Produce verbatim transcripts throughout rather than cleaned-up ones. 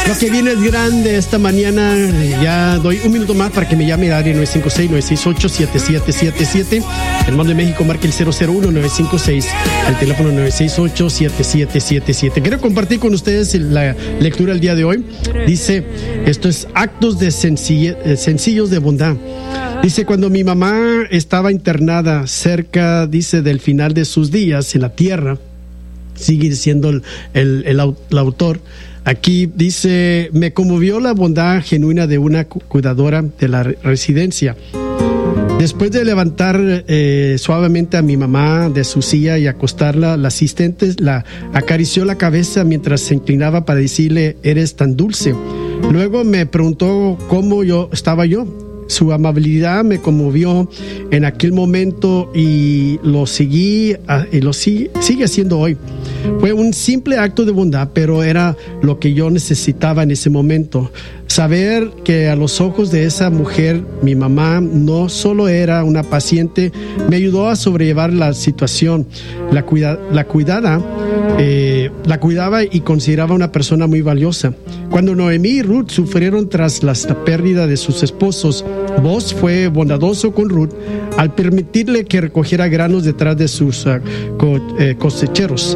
Lo que viene es grande esta mañana. Ya doy un minuto más para que me llame al área nueve cinco seis, nueve seis ocho, siete siete siete siete. El mando de México marque el cero cero uno, nueve cinco seis. El teléfono nueve seis ocho, siete siete siete siete. Quiero compartir con ustedes la lectura del día de hoy. Dice, esto es actos de sencille, sencillos de bondad. Dice, cuando mi mamá estaba internada cerca, dice, del final de sus días en la tierra, sigue siendo el, el, el, el autor. Aquí dice, me conmovió la bondad genuina de una cuidadora de la residencia. Después de levantar eh, suavemente a mi mamá de su silla y acostarla, la asistente la acarició la cabeza mientras se inclinaba para decirle, eres tan dulce. Luego me preguntó cómo yo estaba yo. Su amabilidad me conmovió en aquel momento y lo seguí y lo sigue, sigue haciendo hoy. Fue un simple acto de bondad, pero era lo que yo necesitaba en ese momento. Saber que a los ojos de esa mujer, mi mamá no solo era una paciente, me ayudó a sobrellevar la situación. La, cuida, la cuidada, eh, la cuidaba y consideraba una persona muy valiosa. Cuando Noemí y Ruth sufrieron tras la, la pérdida de sus esposos, Boaz fue bondadoso con Ruth al permitirle que recogiera granos detrás de sus uh, co, eh, cosecheros.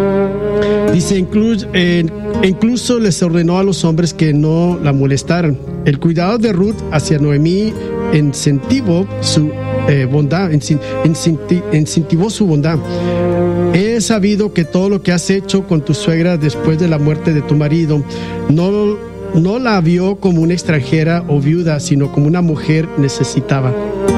Dice, incluso, eh, incluso les ordenó a los hombres que no la molestaran. El cuidado de Ruth hacia Noemí incentivó su eh, bondad, incentivó su bondad. He sabido que todo lo que has hecho con tu suegra después de la muerte de tu marido, no, no la vio como una extranjera o viuda, sino como una mujer necesitada.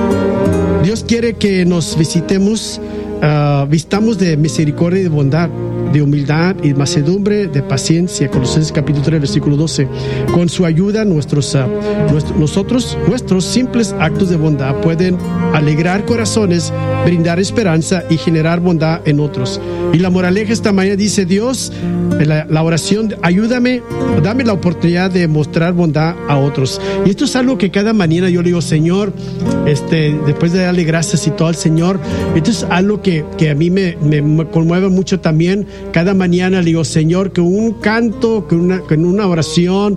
Dios quiere que nos visitemos, uh, vistamos de misericordia y de bondad, de humildad y mansedumbre, de paciencia. Colosenses capítulo tres, versículo doce. Con su ayuda, nuestros, uh, nuestro, nosotros, nuestros simples actos de bondad pueden alegrar corazones, brindar esperanza y generar bondad en otros. Y la moraleja esta mañana dice, Dios, la, la oración, ayúdame, dame la oportunidad de mostrar bondad a otros. Y esto es algo que cada mañana yo le digo, Señor, este, después de darle gracias y todo al Señor, esto es algo que, que a mí me, me, me conmueve mucho también. Cada mañana le digo, Señor, que un canto, que una, que una oración,